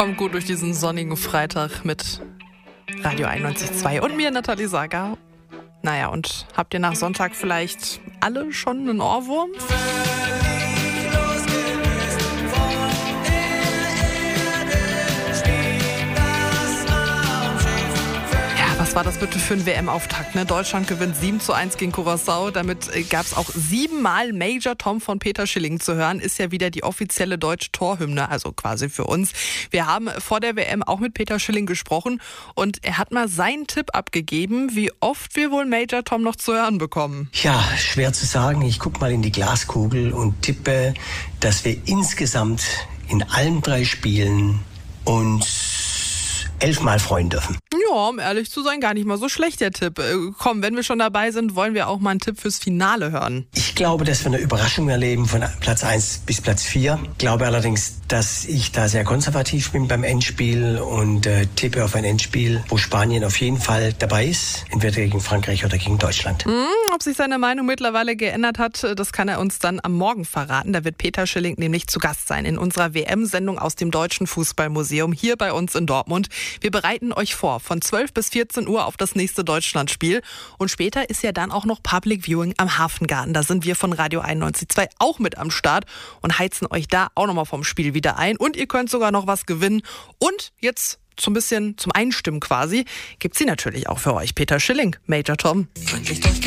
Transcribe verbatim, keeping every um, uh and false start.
Kommt gut durch diesen sonnigen Freitag mit Radio einundneunzig Komma zwei und mir, Nathalie Sager. Naja, und habt ihr nach Sonntag vielleicht alle schon einen Ohrwurm? Was war das bitte für ein W M-Auftakt? Ne? Deutschland gewinnt sieben zu eins gegen Curaçao. Damit gab es auch siebenmal Major Tom von Peter Schilling zu hören. Ist ja wieder die offizielle deutsche Torhymne, also quasi für uns. Wir haben vor der W M auch mit Peter Schilling gesprochen und er hat mal seinen Tipp abgegeben, wie oft wir wohl Major Tom noch zu hören bekommen. Ja, schwer zu sagen. Ich gucke mal in die Glaskugel und tippe, dass wir insgesamt in allen drei Spielen uns elfmal freuen dürfen. Ja, um ehrlich zu sein, gar nicht mal so schlecht, der Tipp. Äh, komm, wenn wir schon dabei sind, wollen wir auch mal einen Tipp fürs Finale hören. Ich glaube, dass wir eine Überraschung erleben von Platz eins bis Platz vier. Ich glaube allerdings, dass ich da sehr konservativ bin beim Endspiel und äh, tippe auf ein Endspiel, wo Spanien auf jeden Fall dabei ist, entweder gegen Frankreich oder gegen Deutschland. Mm, ob sich seine Meinung mittlerweile geändert hat, das kann er uns dann am Morgen verraten. Da wird Peter Schilling nämlich zu Gast sein in unserer W M-Sendung aus dem Deutschen Fußballmuseum hier bei uns in Dortmund. Wir bereiten euch vor von zwölf bis vierzehn Uhr auf das nächste Deutschlandspiel. Und später ist ja dann auch noch Public Viewing am Hafengarten. Da sind wir von Radio einundneunzig Komma zwei auch mit am Start und heizen euch da auch nochmal vom Spiel wieder ein. Und ihr könnt sogar noch was gewinnen. Und jetzt so ein bisschen zum Einstimmen quasi gibt's sie natürlich auch für euch. Peter Schilling, Major Tom.